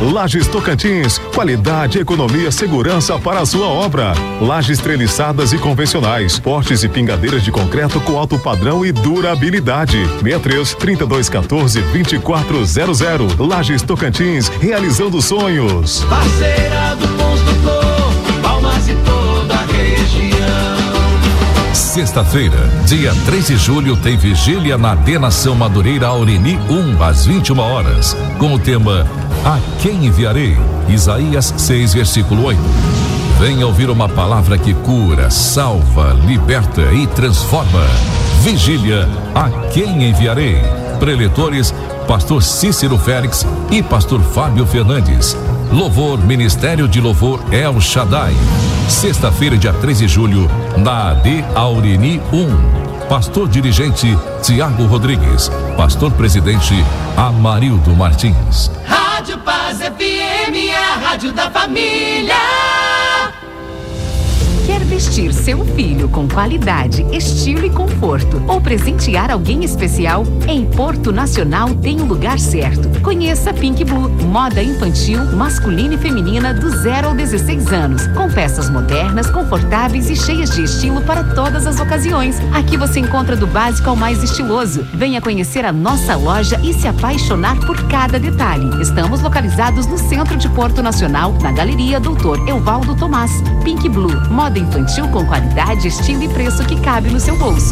Lajes Tocantins, qualidade, economia, segurança para a sua obra. Lajes treliçadas e convencionais, portes e pingadeiras de concreto com alto padrão e durabilidade. 63-3214-2400. Lajes Tocantins, realizando sonhos. Parceira do construtor, Palmas e toda a região. Sexta-feira, dia 3 de julho, tem vigília na Nação Madureira Aureni 1, às 21 horas, com o tema A Quem Enviarei? Isaías 6, versículo 8. Venha ouvir uma palavra que cura, salva, liberta e transforma. Vigília A Quem Enviarei? Preletores, Pastor Cícero Félix e Pastor Fábio Fernandes. Louvor, Ministério de Louvor El Shaddai. Sexta-feira, dia 3 de julho, na AD Aureni 1. Pastor dirigente Tiago Rodrigues. Pastor presidente Amarildo Martins. Rádio Paz FM, a rádio da família. Quer vestir seu filho com qualidade, estilo e conforto ou presentear alguém especial? Em Porto Nacional tem o lugar certo. Conheça Pink Blue, moda infantil, masculina e feminina do 0 ao 16 anos, com peças modernas, confortáveis e cheias de estilo para todas as ocasiões. Aqui você encontra do básico ao mais estiloso. Venha conhecer a nossa loja e se apaixonar por cada detalhe. Estamos localizados no centro de Porto Nacional, na Galeria Doutor Evaldo Tomás. Pink Blue, moda infantil com qualidade, estilo e preço que cabe no seu bolso.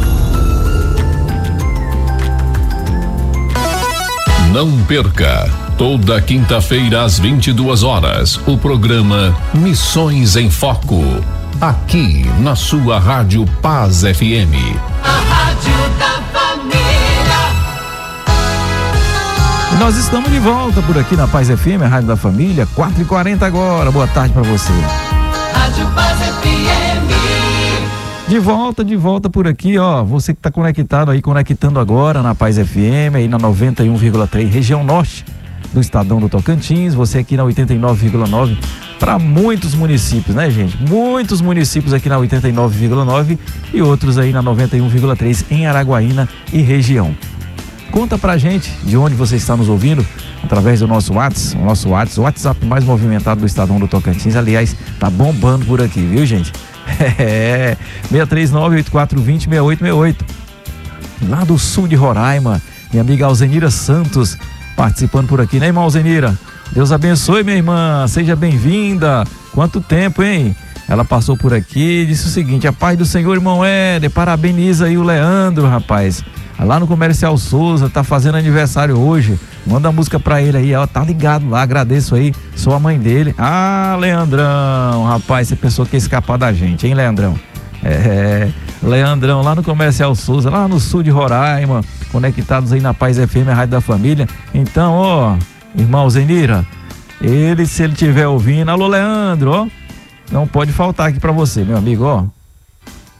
Não perca, toda quinta-feira às 22 horas, o programa Missões em Foco, aqui na sua Rádio Paz FM. A rádio da família. Nós estamos de volta por aqui na Paz FM, a Rádio da Família, 4h40 agora. Boa tarde para você. Rádio Paz FM. De volta por aqui, ó. Você que está conectado aí, conectando agora na Paz FM, aí na 91,3, região norte do Estadão do Tocantins. Você aqui na 89,9, para muitos municípios, né, gente? Muitos municípios aqui na 89,9 e outros aí na 91,3 em Araguaína e região. Conta pra gente de onde você está nos ouvindo através do nosso WhatsApp, o WhatsApp mais movimentado do Estadão do Tocantins. Aliás, tá bombando por aqui, viu, gente? 639-8420-6868. Lá do sul de Roraima, minha amiga Alzenira Santos participando por aqui, né, irmã Alzenira? Deus abençoe, minha irmã, seja bem-vinda. Quanto tempo, hein? Ela passou por aqui e disse o seguinte: a paz do Senhor, irmão Éder, parabeniza aí o Leandro, rapaz. Lá no Comercial Souza, tá fazendo aniversário hoje. Manda a música pra ele aí, ó, tá ligado lá, agradeço aí, sou a mãe dele. Ah, Leandrão, rapaz, você pensou que ia escapar da gente, hein, Leandrão? Leandrão, lá no Comercial Souza, lá no sul de Roraima, conectados aí na Paz FM, a Rádio da Família. Então, ó, irmão Zenira, se ele estiver ouvindo, alô, Leandro, ó, não pode faltar aqui pra você, meu amigo, ó.